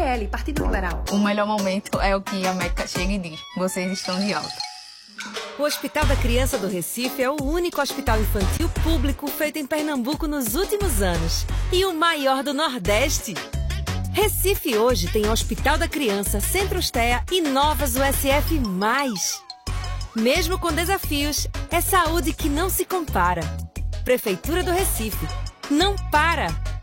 PL, Partido Liberal. O melhor momento é o que a América chega e diz: vocês estão de alta. O Hospital da Criança do Recife é o único hospital infantil público feito em Pernambuco nos últimos anos e o maior do Nordeste. Recife hoje tem Hospital da Criança, Centro-Estea e novas USF+. Mesmo com desafios, é saúde que não se compara. Prefeitura do Recife. Não para!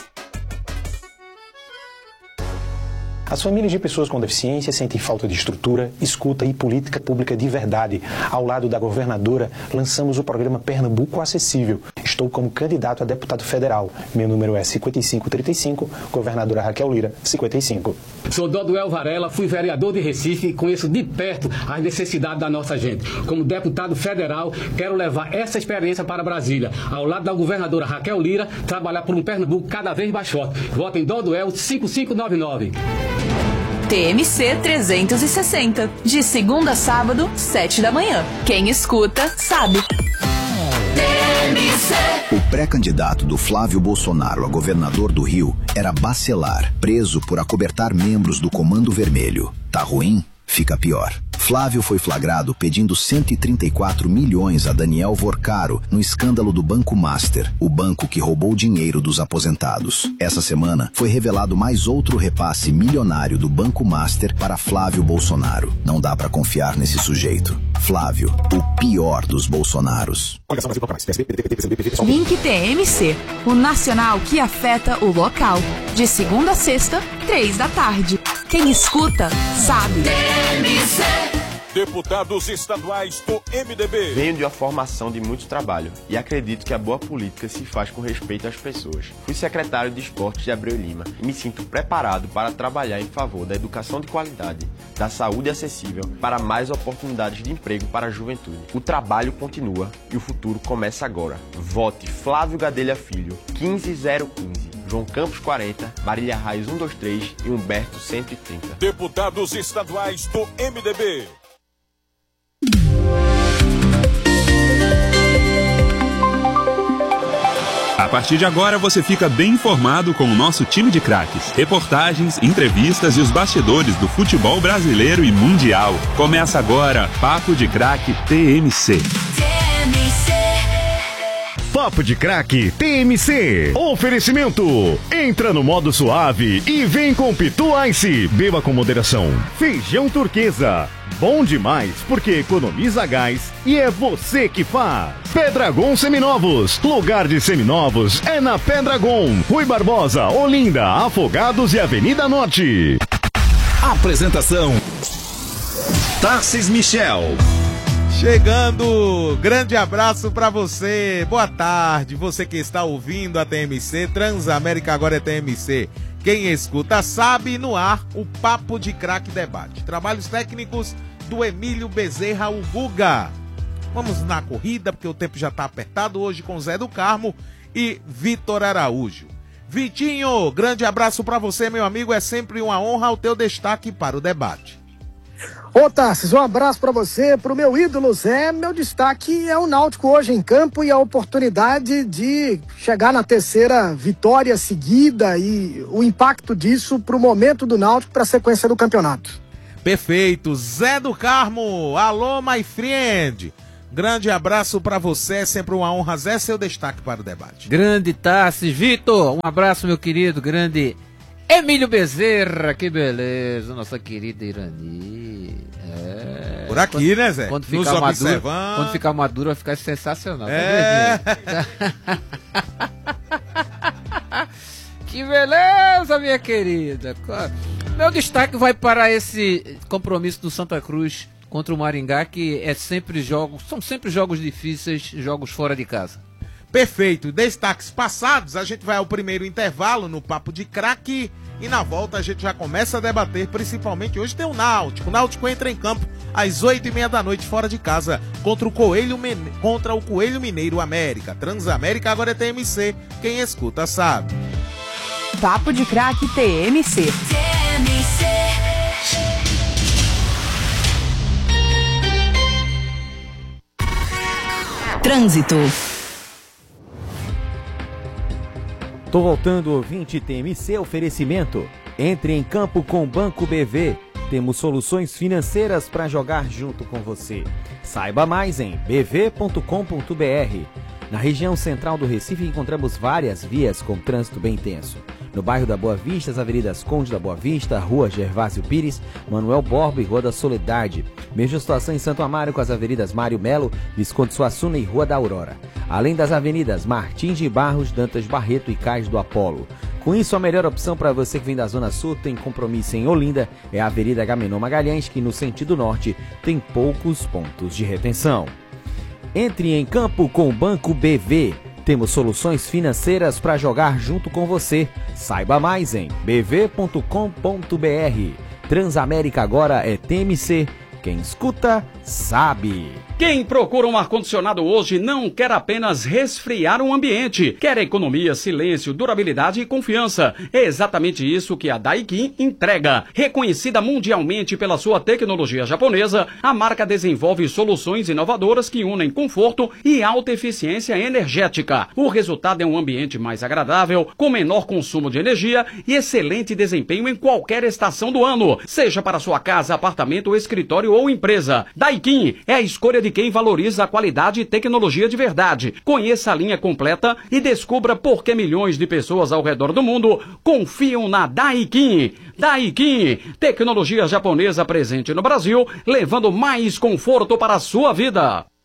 As famílias de pessoas com deficiência sentem falta de estrutura, escuta e política pública de verdade. Ao lado da governadora, lançamos o programa Pernambuco Acessível. Estou como candidato a deputado federal. Meu número é 5535, governadora Raquel Lira, 55. Sou Doduel Varela, fui vereador de Recife e conheço de perto as necessidades da nossa gente. Como deputado federal, quero levar essa experiência para Brasília. Ao lado da governadora Raquel Lira, trabalhar por um Pernambuco cada vez mais forte. Voto em Doduel 5599. TMC 360, de segunda a sábado, 7 da manhã. Quem escuta, sabe. TMC. O pré-candidato do Flávio Bolsonaro a governador do Rio era Bacelar, preso por acobertar membros do Comando Vermelho. Tá ruim? Fica pior. Flávio foi flagrado pedindo 134 milhões a Daniel Vorcaro no escândalo do Banco Master, o banco que roubou dinheiro dos aposentados. Essa semana foi revelado mais outro repasse milionário do Banco Master para Flávio Bolsonaro. Não dá pra confiar nesse sujeito. Flávio, o pior dos Bolsonaros. Link TMC, o nacional que afeta o local. De segunda a sexta, 3 da tarde. Quem escuta, sabe. TMC. Deputados estaduais do MDB. Venho de uma formação de muito trabalho e acredito que a boa política se faz com respeito às pessoas. Fui secretário de Esportes de Abreu Lima e me sinto preparado para trabalhar em favor da educação de qualidade, da saúde acessível, para mais oportunidades de emprego para a juventude. O trabalho continua e o futuro começa agora. Vote Flávio Gadelha Filho, 15015. João Campos 40, Marília Reis 123 e Humberto 130. Deputados estaduais do MDB. A partir de agora você fica bem informado com o nosso time de craques. Reportagens, entrevistas e os bastidores do futebol brasileiro e mundial. Começa agora Papo de Craque TMC. Papo de Craque TMC. Oferecimento. Entra no modo suave e vem com Pitu Ice. Beba com moderação. Feijão turquesa. Bom demais porque economiza gás e é você que faz. Pedragon Seminovos. Lugar de seminovos é na Pedragon. Rui Barbosa, Olinda, Afogados e Avenida Norte. Apresentação: Tarcis Michel. Chegando, grande abraço pra você, boa tarde, você que está ouvindo a TMC, Transamérica agora é TMC, quem escuta sabe, no ar, o Papo de Craque Debate, trabalhos técnicos do Emílio Bezerra, o Guga. Vamos na corrida, porque o tempo já tá apertado, hoje com Zé do Carmo e Vitor Araújo. Vitinho, grande abraço pra você, meu amigo, é sempre uma honra o teu destaque para o debate. Ô Tarcis, um abraço pra você, pro meu ídolo Zé. Meu destaque é o Náutico hoje em campo e a oportunidade de chegar na terceira vitória seguida e o impacto disso pro momento do Náutico, pra sequência do campeonato. Perfeito, Zé do Carmo, alô my friend. Grande abraço pra você, é sempre uma honra, Zé, seu destaque para o debate. Grande Tarcis, Vitor, um abraço meu querido, grande Emílio Bezerra, que beleza, nossa querida Irani. É. Por aqui, né, Zé? Quando ficar maduro vai ficar sensacional. É. Que beleza, minha querida. Meu destaque vai para esse compromisso do Santa Cruz contra o Maringá, que são sempre jogos difíceis, jogos fora de casa. Perfeito, destaques passados, a gente vai ao primeiro intervalo no Papo de Craque e na volta a gente já começa a debater, principalmente hoje tem o Náutico. O Náutico entra em campo às 8h30 da noite fora de casa contra o Coelho Mineiro América. Transamérica agora é TMC, quem escuta sabe. Papo de Craque TMC. Trânsito. Tô voltando, ouvinte TMC, oferecimento. Entre em campo com o Banco BV. Temos soluções financeiras para jogar junto com você. Saiba mais em bv.com.br. Na região central do Recife encontramos várias vias com trânsito bem intenso. No bairro da Boa Vista, as avenidas Conde da Boa Vista, Rua Gervásio Pires, Manuel Borba e Rua da Soledade. Mesma situação em Santo Amaro com as avenidas Mário Melo, Visconde Suassuna e Rua da Aurora. Além das avenidas Martins de Barros, Dantas Barreto e Cais do Apolo. Com isso, a melhor opção para você que vem da Zona Sul, tem compromisso em Olinda, é a Avenida Agamenon Magalhães, que no sentido norte tem poucos pontos de retenção. Entre em campo com o Banco BV. Temos soluções financeiras para jogar junto com você. Saiba mais em bv.com.br. Transamérica agora é TMC. Quem escuta, sabe. Quem procura um ar-condicionado hoje não quer apenas resfriar um ambiente, quer economia, silêncio, durabilidade e confiança. É exatamente isso que a Daikin entrega. Reconhecida mundialmente pela sua tecnologia japonesa, a marca desenvolve soluções inovadoras que unem conforto e alta eficiência energética. O resultado é um ambiente mais agradável, com menor consumo de energia e excelente desempenho em qualquer estação do ano, seja para sua casa, apartamento, escritório ou empresa. Daikin é a escolha de quem valoriza a qualidade e tecnologia de verdade. Conheça a linha completa e descubra por que milhões de pessoas ao redor do mundo confiam na Daikin. Daikin, tecnologia japonesa presente no Brasil, levando mais conforto para a sua vida.